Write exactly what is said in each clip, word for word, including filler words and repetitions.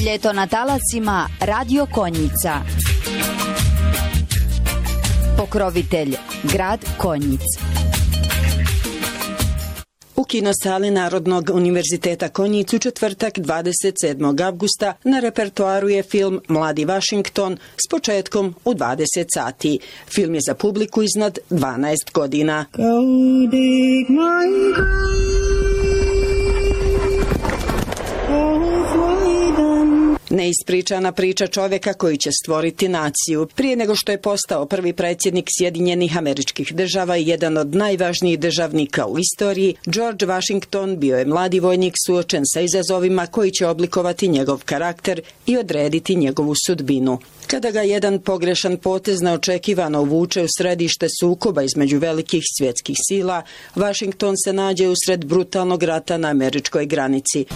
Ljeto na talasima Radio Konjica. Pokrovitelj grad Konjic. U kinosali Narodnog univerziteta Konjic u četvrtak dvadeset sedmog avgusta na repertoaru je film Mladi Vašington s početkom u dvadeset sati. Film je za publiku iznad dvanaest godina. Neispričana priča čovjeka koji će stvoriti naciju. Prije nego što je postao prvi predsjednik Sjedinjenih Američkih Država i jedan od najvažnijih državnika u istoriji, George Washington bio je mladi vojnik suočen sa izazovima koji će oblikovati njegov karakter i odrediti njegovu sudbinu. Kada ga jedan pogrešan potez neočekivano uvuče u središte sukoba između velikih svjetskih sila, Washington se nađe usred brutalnog rata na američkoj granici.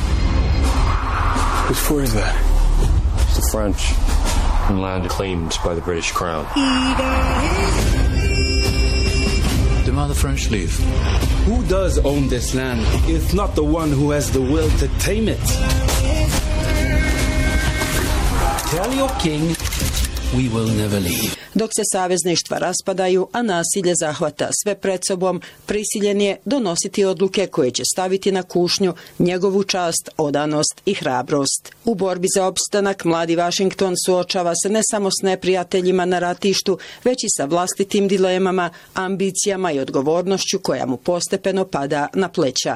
Whose fort is that? It's the French. Land claimed by the British Crown. Demand the French leave. Who does own this land, if not the one who has the will to tame it? Tell your king we will never leave. Dok se savezništva raspadaju, a nasilje zahvata sve pred sobom, prisiljen je donositi odluke koje će staviti na kušnju njegovu čast, odanost i hrabrost. U borbi za opstanak mladi Washington suočava se ne samo s neprijateljima na ratištu, već i sa vlastitim dilemama, ambicijama i odgovornošću koja mu postepeno pada na pleća.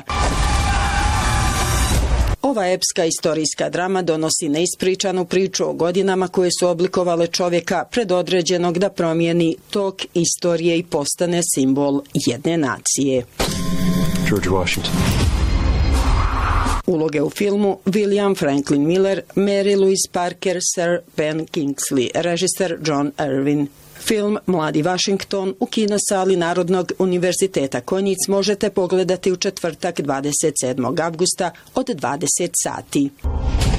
Ova epska istorijska drama donosi neispričanu priču o godinama koje su oblikovale čovjeka predodređenog da promijeni tok istorije i postane simbol jedne nacije. George Washington. Uloge u filmu: William Franklin Miller, Mary Louise Parker, Sir Ben Kingsley, režiser John Irvin. Film Mladi Vašington u kinosali Narodnog univerziteta Konjic možete pogledati u četvrtak dvadeset sedmog avgusta od dvadeset sati.